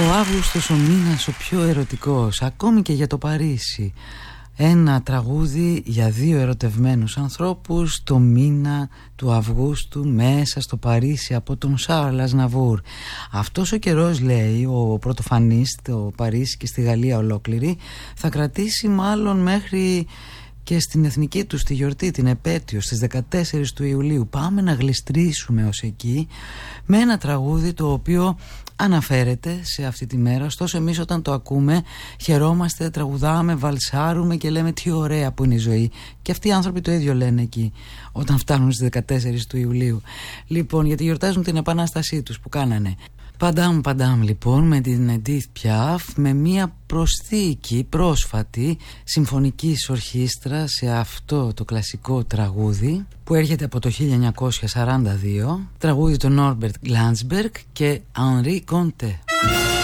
Ο Αύγουστος ο μήνας ο πιο ερωτικός, ακόμη και για το Παρίσι. Ένα τραγούδι για δύο ερωτευμένους ανθρώπους το μήνα του Αυγούστου μέσα στο Παρίσι από τον Σάρλ Αζναβούρ. Αυτός ο καιρός, λέει ο πρωτοφανής, το Παρίσι και στη Γαλλία ολόκληρη, θα κρατήσει μάλλον μέχρι και στην εθνική του τη γιορτή, την επέτειο στις 14 του Ιουλίου. Πάμε να γλιστρήσουμε ως εκεί με ένα τραγούδι το οποίο αναφέρεται σε αυτή τη μέρα. Ωστόσο εμείς όταν το ακούμε χαιρόμαστε, τραγουδάμε, βαλσάρουμε και λέμε τι ωραία που είναι η ζωή. Και αυτοί οι άνθρωποι το ίδιο λένε εκεί όταν φτάνουν στις 14 του Ιουλίου. Λοιπόν, γιατί γιορτάζουν την επανάστασή τους που κάνανε. Παντάμ λοιπόν με την Edith Piaf, με μια προσθήκη πρόσφατη συμφωνικής ορχήστρα σε αυτό το κλασικό τραγούδι που έρχεται από το 1942, τραγούδι του Norbert Glanzberg και Henri Conte.